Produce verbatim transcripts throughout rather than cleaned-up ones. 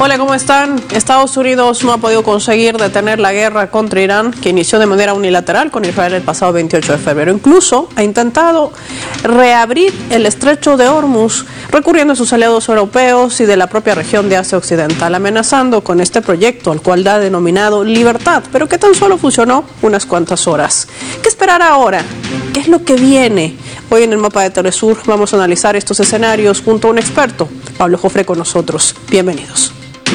Hola, ¿cómo están? Estados Unidos no ha podido conseguir detener la guerra contra Irán, que inició de manera unilateral con Israel el pasado veintiocho de febrero. Incluso ha intentado reabrir el estrecho de Hormuz, recurriendo a sus aliados europeos y de la propia región de Asia Occidental, amenazando con este proyecto, al cual ha denominado Libertad, pero que tan solo funcionó unas cuantas horas. ¿Qué esperar ahora? ¿Qué es lo que viene? Hoy en el Mapa de Telesur vamos a analizar estos escenarios junto a un experto, Pablo Jofré, con nosotros. Bienvenidos.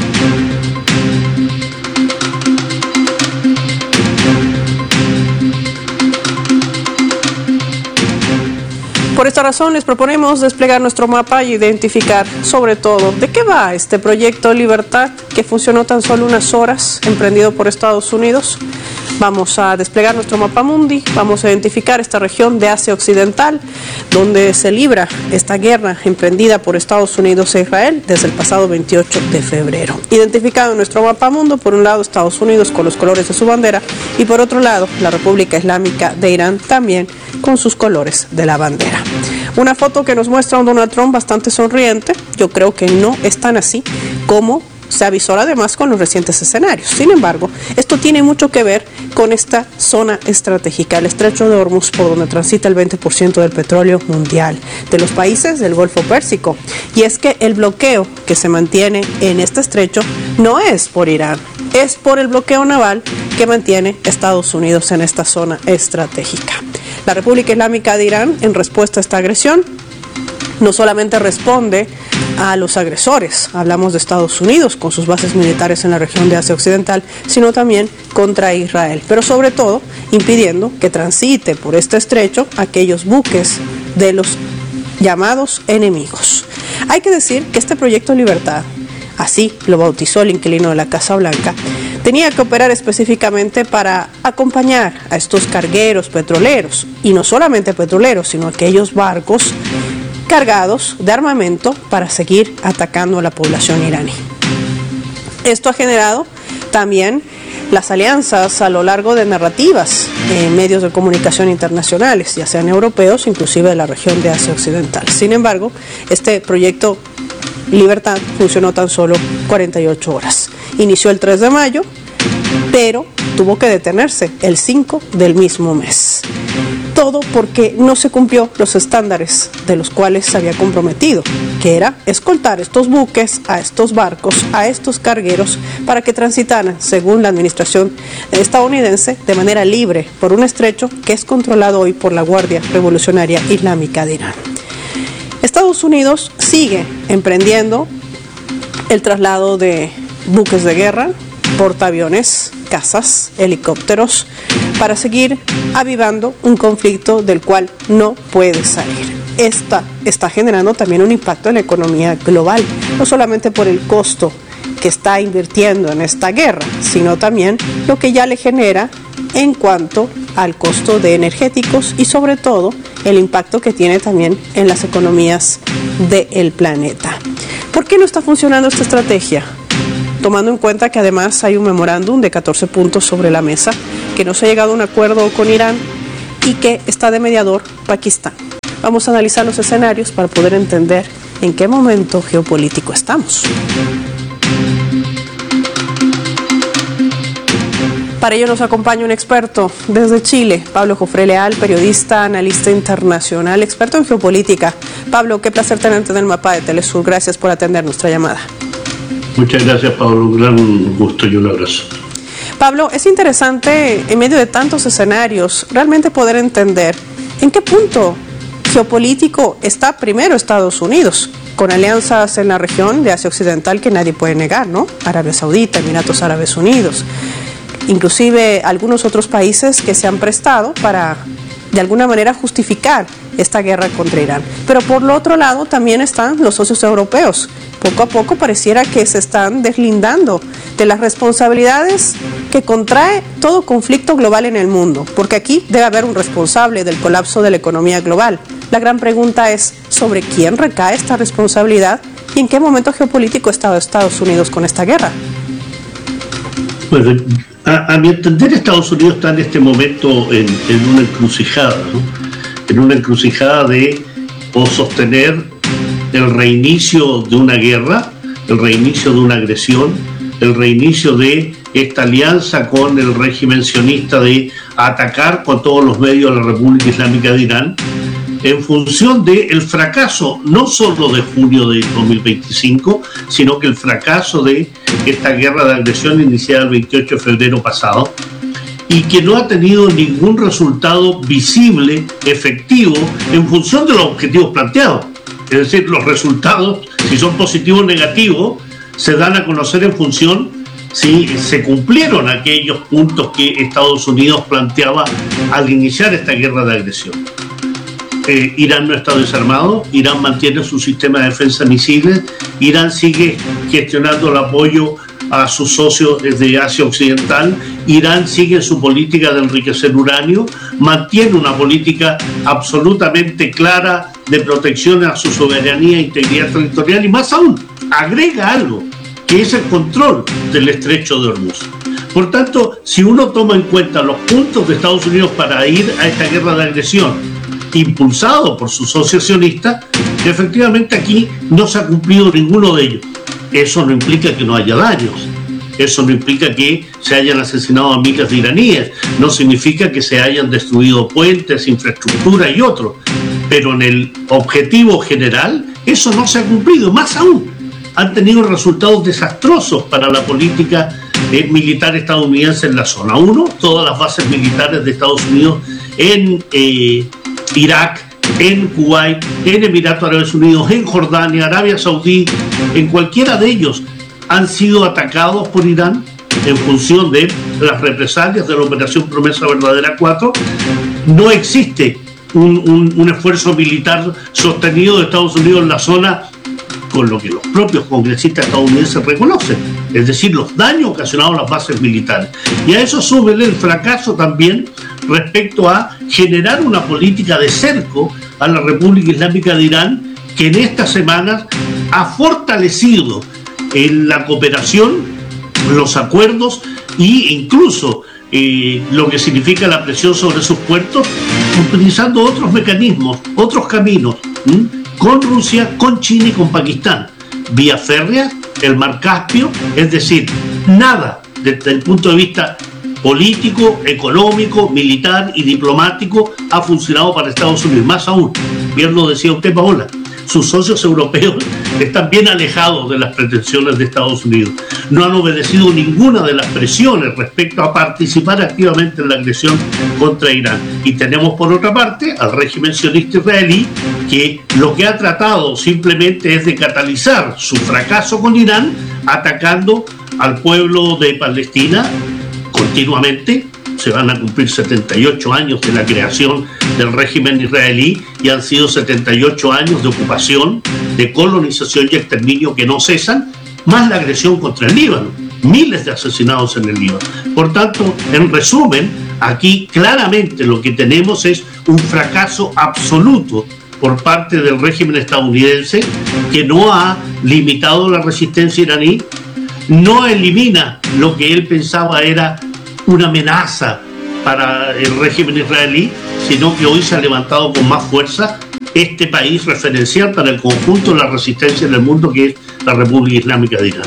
Por esta razón les proponemos desplegar nuestro mapa y identificar sobre todo de qué va este proyecto Libertad, que funcionó tan solo unas horas, emprendido por Estados Unidos. Vamos a desplegar nuestro mapa mundi, vamos a identificar esta región de Asia Occidental, donde se libra esta guerra emprendida por Estados Unidos e Israel desde el pasado veintiocho de febrero. Identificado en nuestro mapa mundo, por un lado Estados Unidos con los colores de su bandera y por otro lado la República Islámica de Irán también con sus colores de la bandera. Una foto que nos muestra a un Donald Trump bastante sonriente. Yo creo que no es tan así como se avisora además con los recientes escenarios. Sin embargo, esto tiene mucho que ver con esta zona estratégica, el estrecho de Hormuz, por donde transita el veinte por ciento del petróleo mundial de los países del Golfo Pérsico. Y es que el bloqueo que se mantiene en este estrecho no es por Irán, es por el bloqueo naval que mantiene Estados Unidos en esta zona estratégica. La República Islámica de Irán, en respuesta a esta agresión, no solamente responde a los agresores, hablamos de Estados Unidos con sus bases militares en la región de Asia Occidental, sino también contra Israel, pero sobre todo impidiendo que transite por este estrecho aquellos buques de los llamados enemigos. Hay que decir que este proyecto Libertad, así lo bautizó el inquilino de la Casa Blanca, tenía que operar específicamente para acompañar a estos cargueros petroleros, y no solamente petroleros, sino aquellos barcos cargados de armamento para seguir atacando a la población iraní. Esto ha generado también las alianzas a lo largo de narrativas en medios de comunicación internacionales, ya sean europeos, inclusive de la región de Asia Occidental. Sin embargo, este proyecto Libertad funcionó tan solo cuarenta y ocho horas. Inició el tres de mayo, pero tuvo que detenerse el cinco del mismo mes. Todo porque no se cumplió los estándares de los cuales se había comprometido, que era escoltar estos buques, a estos barcos, a estos cargueros, para que transitaran, según la administración estadounidense, de manera libre por un estrecho que es controlado hoy por la Guardia Revolucionaria Islámica de Irán. Estados Unidos sigue emprendiendo el traslado de buques de guerra, portaaviones, cazas, helicópteros, para seguir avivando un conflicto del cual no puede salir. Esta está generando también un impacto en la economía global, no solamente por el costo que está invirtiendo en esta guerra, sino también lo que ya le genera en cuanto al costo de energéticos y sobre todo el impacto que tiene también en las economías del planeta. ¿Por qué no está funcionando esta estrategia? Tomando en cuenta que además hay un memorándum de catorce puntos sobre la mesa, que no se ha llegado a un acuerdo con Irán y que está de mediador Pakistán. Vamos a analizar los escenarios para poder entender en qué momento geopolítico estamos. Para ello nos acompaña un experto desde Chile, Pablo Jofré Leal, periodista, analista internacional, experto en geopolítica. Pablo, qué placer tenerte en el Mapa de Telesur. Gracias por atender nuestra llamada. Muchas gracias, Pablo. Un gran gusto y un abrazo. Pablo, es interesante, en medio de tantos escenarios, realmente poder entender en qué punto geopolítico está primero Estados Unidos, con alianzas en la región de Asia Occidental que nadie puede negar, ¿no? Arabia Saudita, Emiratos Árabes Unidos, inclusive algunos otros países que se han prestado para, de alguna manera, justificar esta guerra contra Irán. Pero por el otro lado también están los socios europeos. Poco a poco pareciera que se están deslindando de las responsabilidades que contrae todo conflicto global en el mundo, porque aquí debe haber un responsable del colapso de la economía global. La gran pregunta es sobre quién recae esta responsabilidad y en qué momento geopolítico está Estados Unidos con esta guerra. Bueno, a, a mi entender, Estados Unidos está en este momento en, en una encrucijada, ¿no? En una encrucijada de o sostener el reinicio de una guerra el reinicio de una agresión, el reinicio de esta alianza con el régimen sionista de atacar con todos los medios a la República Islámica de Irán, en función del fracaso no solo de junio de dos mil veinticinco, sino que el fracaso de esta guerra de agresión iniciada el veintiocho de febrero pasado, y que no ha tenido ningún resultado visible, efectivo, en función de los objetivos planteados. Es decir, los resultados, si son positivos o negativos, se dan a conocer en función si se cumplieron aquellos puntos que Estados Unidos planteaba al iniciar esta guerra de agresión. Eh, Irán no está desarmado, Irán mantiene su sistema de defensa de misiles, Irán sigue gestionando el apoyo a sus socios desde Asia Occidental, Irán sigue su política de enriquecer uranio, mantiene una política absolutamente clara de protección a su soberanía e integridad territorial, y más aún, agrega algo, que es el control del estrecho de Hormuz. Por tanto, si uno toma en cuenta los puntos de Estados Unidos para ir a esta guerra de agresión, impulsado por sus socios sionistas, efectivamente aquí no se ha cumplido ninguno de ellos. Eso no implica que no haya daños, eso no implica que se hayan asesinado a miles de iraníes, no significa que se hayan destruido puentes, infraestructura y otros, pero en el objetivo general eso no se ha cumplido. Más aún, han tenido resultados desastrosos para la política eh, militar estadounidense en la zona. Uno, todas las bases militares de Estados Unidos en eh, Irak, en Kuwait, en Emiratos Árabes Unidos, en Jordania, Arabia Saudí, en cualquiera de ellos han sido atacados por Irán en función de las represalias de la Operación Promesa Verdadera cuatro. No existe un, un, un esfuerzo militar sostenido de Estados Unidos en la zona, con lo que los propios congresistas estadounidenses reconocen, es decir, los daños ocasionados a las bases militares. Y a eso súbele el fracaso también respecto a generar una política de cerco a la República Islámica de Irán, que en estas semanas ha fortalecido en la cooperación, los acuerdos e incluso eh, lo que significa la presión sobre sus puertos, utilizando otros mecanismos, otros caminos, ¿m? con Rusia, con China y con Pakistán, vía férrea, el Mar Caspio, es decir, nada desde el punto de vista político, económico, militar y diplomático ha funcionado para Estados Unidos. Más aún, bien lo decía usted, Paola, sus socios europeos están bien alejados de las pretensiones de Estados Unidos. No han obedecido ninguna de las presiones respecto a participar activamente en la agresión contra Irán. Y tenemos por otra parte al régimen sionista israelí, que lo que ha tratado simplemente es de catalizar su fracaso con Irán, atacando al pueblo de Palestina continuamente. Se van a cumplir setenta y ocho años de la creación del régimen israelí y han sido setenta y ocho años de ocupación, de colonización y exterminio que no cesan, más la agresión contra el Líbano, miles de asesinados en el Líbano. Por tanto, en resumen, aquí claramente lo que tenemos es un fracaso absoluto por parte del régimen estadounidense, que no ha limitado la resistencia iraní, no elimina lo que él pensaba era una amenaza para el régimen israelí, sino que hoy se ha levantado con más fuerza este país referencial para el conjunto de la resistencia en el mundo, que es la República Islámica de Irán.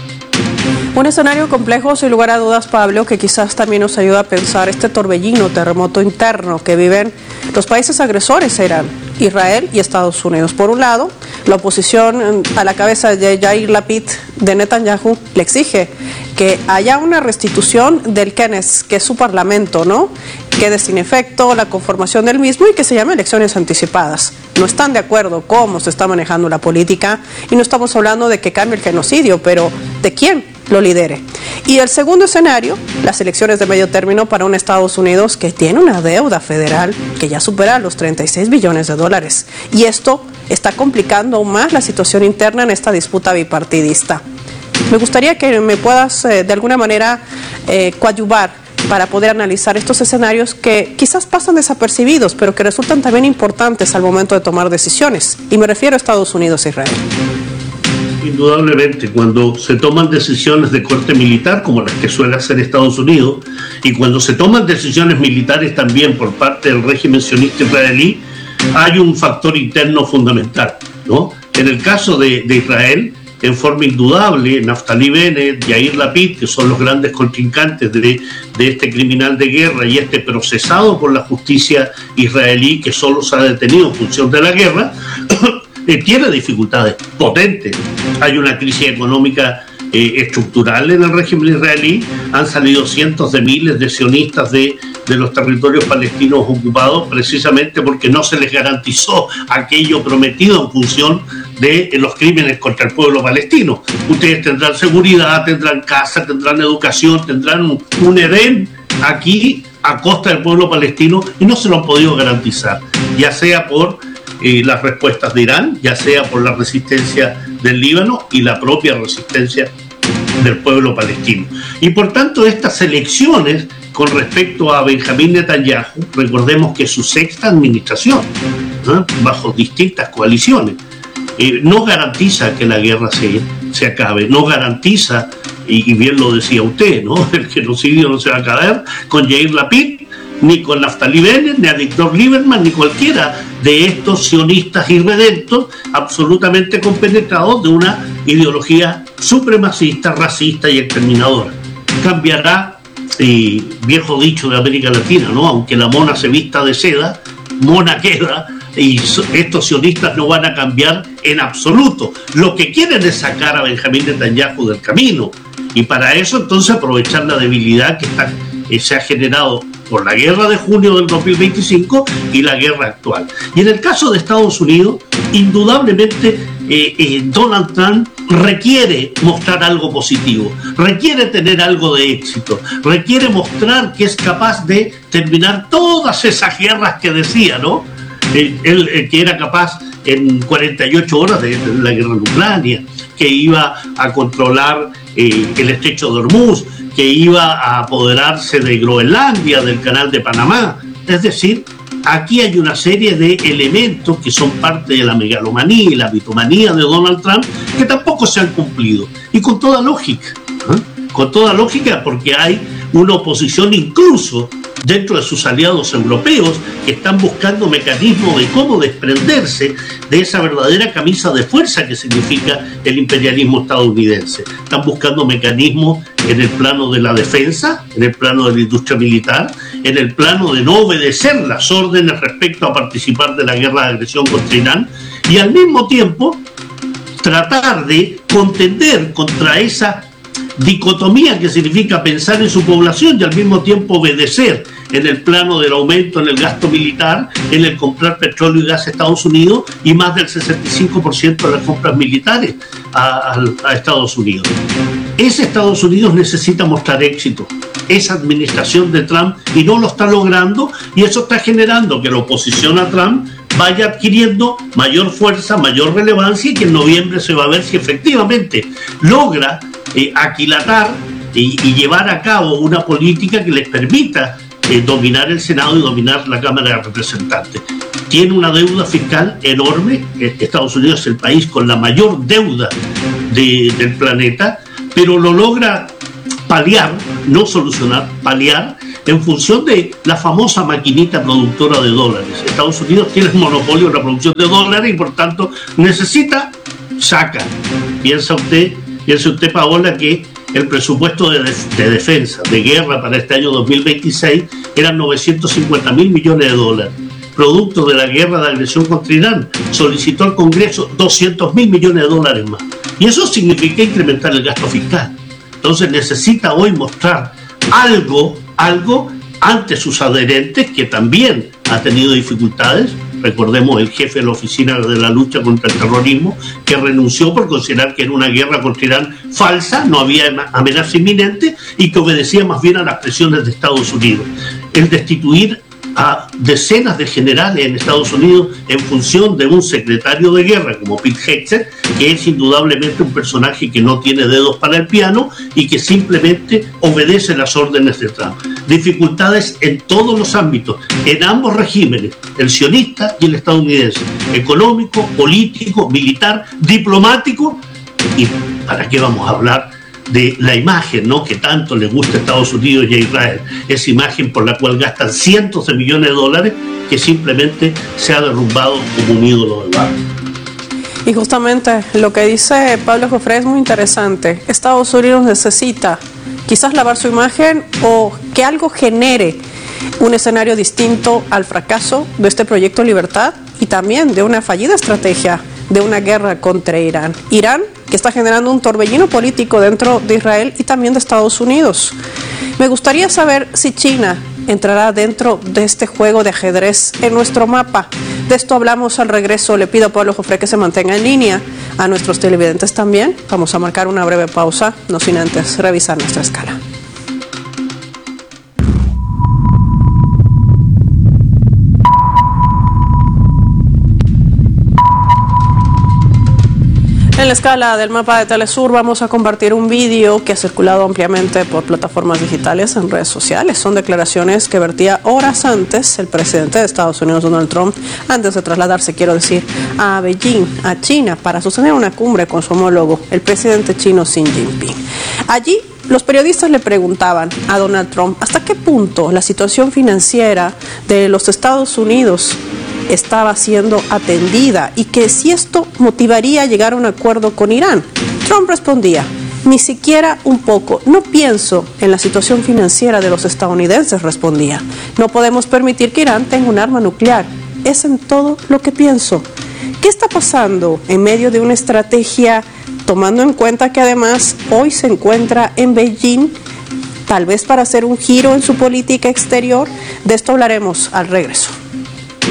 Un escenario complejo, sin lugar a dudas, Pablo, que quizás también nos ayuda a pensar este torbellino, terremoto interno que viven los países agresores a Irán, Israel y Estados Unidos. Por un lado, la oposición a la cabeza de Yair Lapid de Netanyahu le exige que haya una restitución del Knesset, que es su parlamento, ¿no? Quede sin efecto la conformación del mismo y que se llame elecciones anticipadas. No están de acuerdo cómo se está manejando la política y no estamos hablando de que cambie el genocidio, pero ¿de quién lo lidere? Y el segundo escenario, las elecciones de medio término para un Estados Unidos que tiene una deuda federal que ya supera los treinta y seis billones de dólares. Y esto está complicando aún más la situación interna en esta disputa bipartidista. Me gustaría que me puedas eh, de alguna manera eh, coadyuvar para poder analizar estos escenarios que quizás pasan desapercibidos, pero que resultan también importantes al momento de tomar decisiones. Y me refiero a Estados Unidos e Israel. Indudablemente, cuando se toman decisiones de corte militar, como las que suele hacer Estados Unidos, y cuando se toman decisiones militares también por parte del régimen sionista israelí, hay un factor interno fundamental, ¿no? En el caso de, de Israel, en forma indudable Naftali Bennett, Yair Lapid, que son los grandes contrincantes de, de este criminal de guerra y este procesado por la justicia israelí, que solo se ha detenido en función de la guerra, eh, tiene dificultades potentes. Hay una crisis económica eh, estructural en el régimen israelí, han salido cientos de miles de sionistas de, de los territorios palestinos ocupados precisamente porque no se les garantizó aquello prometido en función de los crímenes contra el pueblo palestino. Ustedes tendrán seguridad, tendrán casa, tendrán educación, tendrán un, un Edén aquí a costa del pueblo palestino y no se lo han podido garantizar, ya sea por eh, las respuestas de Irán, ya sea por la resistencia del Líbano y la propia resistencia del pueblo palestino. Y por tanto estas elecciones con respecto a Benjamín Netanyahu, recordemos que es su sexta administración, ¿no?, bajo distintas coaliciones, eh, no garantiza que la guerra se, se acabe, no garantiza, y, y bien lo decía usted, ¿no?, el genocidio no se va a acabar con Yair Lapid, ni con Naftali Bennett, ni a Víctor Lieberman, ni cualquiera de estos sionistas irredentos, absolutamente compenetrados de una ideología supremacista, racista y exterminadora. Cambiará, eh, viejo dicho de América Latina, ¿no?, aunque la mona se vista de seda, mona queda, y estos sionistas no van a cambiar en absoluto. Lo que quieren es sacar a Benjamín Netanyahu del camino, y para eso entonces aprovechar la debilidad que está, eh, se ha generado por la guerra de junio del dos mil veinticinco y la guerra actual. Y en el caso de Estados Unidos, indudablemente eh, eh, Donald Trump requiere mostrar algo positivo, requiere tener algo de éxito, requiere mostrar que es capaz de terminar todas esas guerras que decía, ¿no? Él, él, él que era capaz en cuarenta y ocho horas de, de la guerra en Ucrania, que iba a controlar eh, el estrecho de Hormuz, que iba a apoderarse de Groenlandia, del canal de Panamá. Es decir, aquí hay una serie de elementos que son parte de la megalomanía y la mitomanía de Donald Trump que tampoco se han cumplido. Y con toda lógica, ¿eh? con toda lógica, porque hay una oposición incluso dentro de sus aliados europeos que están buscando mecanismos de cómo desprenderse de esa verdadera camisa de fuerza que significa el imperialismo estadounidense. Están buscando mecanismos en el plano de la defensa, en el plano de la industria militar, en el plano de no obedecer las órdenes respecto a participar de la guerra de agresión contra Irán, y al mismo tiempo tratar de contender contra esa dicotomía que significa pensar en su población y al mismo tiempo obedecer en el plano del aumento en el gasto militar, en el comprar petróleo y gas a Estados Unidos y más del sesenta y cinco por ciento de las compras militares a, a, a Estados Unidos. Ese Estados Unidos necesita mostrar éxito, esa administración de Trump, y no lo está logrando, y eso está generando que la oposición a Trump vaya adquiriendo mayor fuerza, mayor relevancia, y que en noviembre se va a ver si efectivamente logra eh, aquilatar y, y llevar a cabo una política que les permita eh, dominar el Senado y dominar la Cámara de Representantes. Tiene una deuda fiscal enorme, Estados Unidos es el país con la mayor deuda de, del planeta, pero lo logra paliar, no solucionar, paliar, en función de la famosa maquinita productora de dólares. Estados Unidos tiene el monopolio de la producción de dólares y por tanto necesita, saca. Piensa usted, piensa usted, Paola, que el presupuesto de, de defensa, de guerra para este año dos mil veintiséis eran novecientos cincuenta mil millones de dólares. Producto de la guerra de agresión contra Irán, solicitó al Congreso doscientos mil millones de dólares más. Y eso significa incrementar el gasto fiscal. Entonces necesita hoy mostrar algo, algo ante sus adherentes, que también ha tenido dificultades. Recordemos el jefe de la Oficina de la Lucha contra el Terrorismo, que renunció por considerar que era una guerra contra Irán falsa, no había amenaza inminente y que obedecía más bien a las presiones de Estados Unidos. El destituir a decenas de generales en Estados Unidos en función de un secretario de guerra como Pete Hegseth, que es indudablemente un personaje que no tiene dedos para el piano y que simplemente obedece las órdenes de Trump. Dificultades en todos los ámbitos, en ambos regímenes, el sionista y el estadounidense, económico, político, militar, diplomático. ¿Y para qué vamos a hablar de la imagen, ¿no?, que tanto les gusta a Estados Unidos y a Israel? Esa imagen por la cual gastan cientos de millones de dólares, que simplemente se ha derrumbado como un ídolo de barro. Y justamente lo que dice Pablo Jofré es muy interesante. Estados Unidos necesita quizás lavar su imagen o que algo genere un escenario distinto al fracaso de este proyecto Libertad y también de una fallida estrategia de una guerra contra Irán. Irán, que está generando un torbellino político dentro de Israel y también de Estados Unidos. Me gustaría saber si China entrará dentro de este juego de ajedrez en nuestro mapa. De esto hablamos al regreso. Le pido a Pablo Jofré que se mantenga en línea, a nuestros televidentes también. Vamos a marcar una breve pausa, no sin antes revisar nuestra escala. En la escala del mapa de Telesur vamos a compartir un vídeo que ha circulado ampliamente por plataformas digitales en redes sociales. Son declaraciones que vertía horas antes el presidente de Estados Unidos, Donald Trump, antes de trasladarse, quiero decir, a Beijing, a China, para sostener una cumbre con su homólogo, el presidente chino Xi Jinping. Allí, los periodistas le preguntaban a Donald Trump hasta qué punto la situación financiera de los Estados Unidos estaba siendo atendida y que si esto motivaría a llegar a un acuerdo con Irán. Trump respondía: ni siquiera un poco, no pienso en la situación financiera de los estadounidenses, respondía. No podemos permitir que Irán tenga un arma nuclear, es en todo lo que pienso. ¿Qué está pasando en medio de una estrategia, tomando en cuenta que además hoy se encuentra en Beijing, tal vez para hacer un giro en su política exterior? De esto hablaremos al regreso.